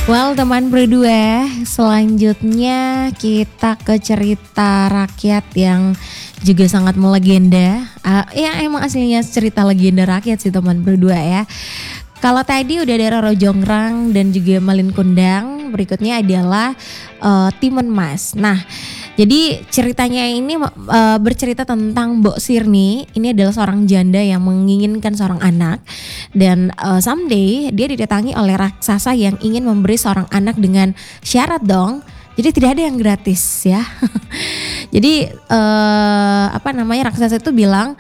Well, teman berdua, selanjutnya kita ke cerita rakyat yang juga sangat melegenda. Ya emang aslinya cerita legenda rakyat sih teman berdua ya. Kalau tadi udah ada Roro Jonggrang dan juga Malin Kundang, berikutnya adalah Timun Mas. Nah, jadi ceritanya ini bercerita tentang Mbok Sirni. Ini adalah seorang janda yang menginginkan seorang anak dan someday dia didatangi oleh raksasa yang ingin memberi seorang anak dengan syarat dong. Jadi tidak ada yang gratis ya. Jadi raksasa itu bilang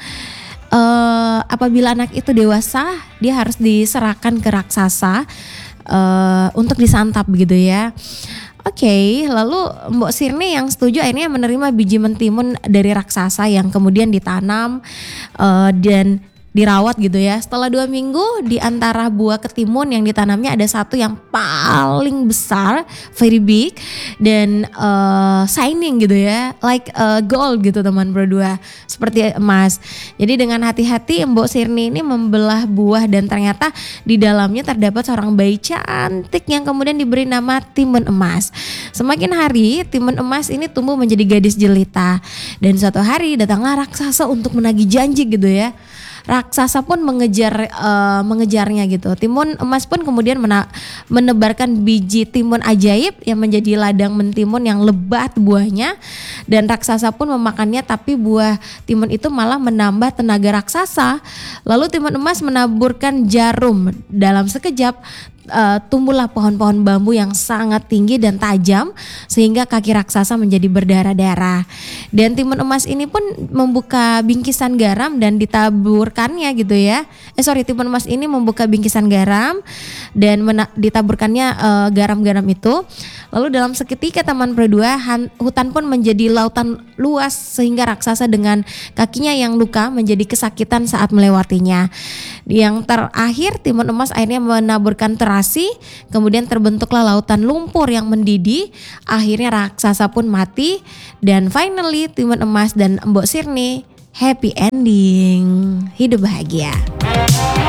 apabila anak itu dewasa dia harus diserahkan ke raksasa untuk disantap gitu ya. Oke, lalu Mbok Sirni yang setuju akhirnya menerima biji mentimun dari raksasa yang kemudian ditanam dan dirawat gitu ya. Setelah 2 minggu di antara buah ketimun yang ditanamnya ada satu yang paling besar, very big dan shining gitu ya, like gold gitu teman berdua, seperti emas. Jadi dengan hati-hati Mbok Sirni ini membelah buah dan ternyata di dalamnya terdapat seorang bayi cantik yang kemudian diberi nama Timun Emas. Semakin hari Timun Emas ini tumbuh menjadi gadis jelita dan suatu hari datanglah raksasa untuk menagih janji gitu ya. Raksasa pun mengejarnya gitu. Timun Emas pun kemudian menebarkan biji timun ajaib yang menjadi ladang mentimun yang lebat buahnya dan raksasa pun memakannya, tapi buah timun itu malah menambah tenaga raksasa. Lalu Timun Emas menaburkan jarum, dalam sekejap tumbuhlah pohon-pohon bambu yang sangat tinggi dan tajam sehingga kaki raksasa menjadi berdarah-darah. Dan Timun Emas ini pun membuka bingkisan garam dan ditaburkannya gitu ya. Timun Emas ini membuka bingkisan garam dan ditaburkannya garam-garam itu. Lalu dalam seketika teman berdua, hutan pun menjadi lautan luas sehingga raksasa dengan kakinya yang luka menjadi kesakitan saat melewatinya. Yang terakhir Timun Emas akhirnya menaburkan terasi, kemudian terbentuklah lautan lumpur yang mendidih. Akhirnya raksasa pun mati dan finally Timun Emas dan Mbok Sirni happy ending, hidup bahagia.